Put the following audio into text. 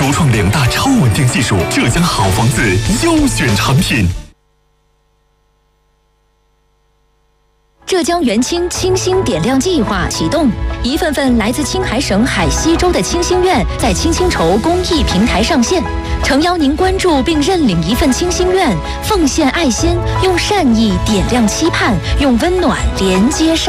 独创2大超稳定技术，浙江好房子优选产品。 浙江元清清新点亮计划启动，一份份来自青海省海西州的清心愿在清心筹公益平台上线，诚邀您关注并认领一份清心愿，奉献爱心，用善意点亮期盼，用温暖连接善。